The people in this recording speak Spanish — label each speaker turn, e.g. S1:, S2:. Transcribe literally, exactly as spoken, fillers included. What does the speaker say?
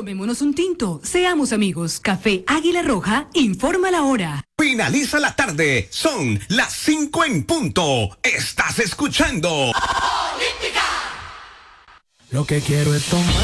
S1: Tomémonos un tinto, seamos amigos. Café Águila Roja, informa la hora.
S2: Finaliza la tarde, son las cinco en punto. Estás escuchando
S3: Lo que quiero es tomar